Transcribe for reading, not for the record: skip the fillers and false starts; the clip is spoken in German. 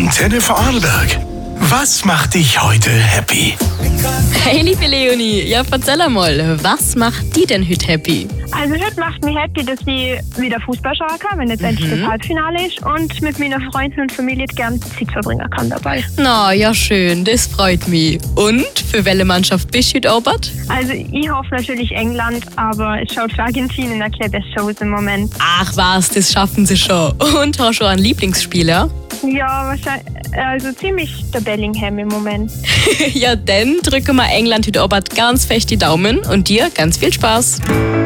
Antenne Vorarlberg. Was macht dich heute happy? Hey liebe Leonie, ja erzähl einmal, was macht die denn heute happy? Also heute macht mich happy, dass ich wieder Fußball schauen kann, wenn jetzt endlich das Halbfinale ist und mit meinen Freunden und Familie gerne Zeit verbringen kann dabei. Na ja schön, das freut mich. Und für welche Mannschaft bist du heute Abend? Also ich hoffe natürlich England, aber es schaut für Argentinien ein bisschen besser aus im Moment. Ach was, das schaffen sie schon. Und hast du einen Lieblingsspieler? Ja, wahrscheinlich, also ziemlich der Bellingham im Moment. Ja, dann drücken wir England heute Abend ganz fest die Daumen und dir ganz viel Spaß.